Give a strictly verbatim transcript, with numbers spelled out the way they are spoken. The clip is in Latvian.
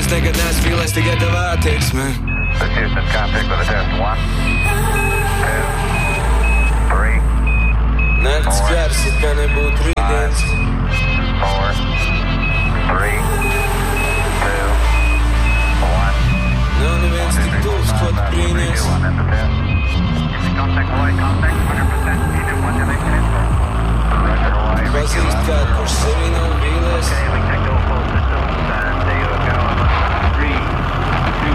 es nekad neesmu vīlies tikai tev attieksmē. This Houston, contact with a test. One, two, three, Nakts gars, it kā nebūtu rītdienas. four, three,